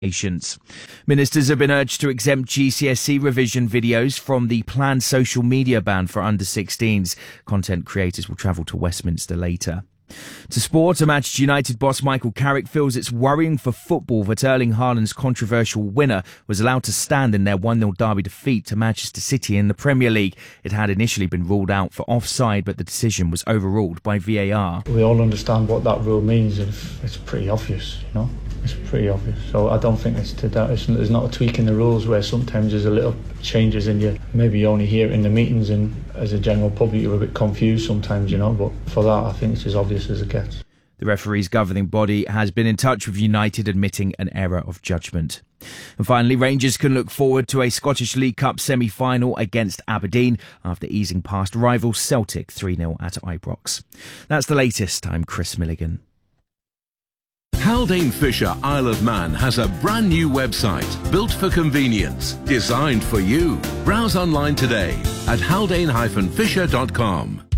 patients. Ministers have been urged to exempt GCSE revision videos from the planned social media ban for under-16s. Content creators will travel to Westminster later. To sport, a Manchester United boss Michael Carrick feels it's worrying for football that Erling Haaland's controversial winner was allowed to stand in their 1-0 derby defeat to Manchester City in the Premier League. It had initially been ruled out for offside, but the decision was overruled by VAR. We all understand what that rule means, and it's pretty obvious, It's pretty obvious. So I don't think there's not a tweak in the rules where sometimes there's a little changes in you. Maybe you only hear it in the meetings, and as a general public you're a bit confused sometimes, But for that, I think it's as obvious as it gets. The referee's governing body has been in touch with United, admitting an error of judgment. And finally, Rangers can look forward to a Scottish League Cup semi-final against Aberdeen after easing past rivals Celtic 3-0 at Ibrox. That's the latest. I'm Chris Milligan. Haldane Fisher Isle of Man has a brand new website built for convenience, designed for you. Browse online today at haldane-fisher.com.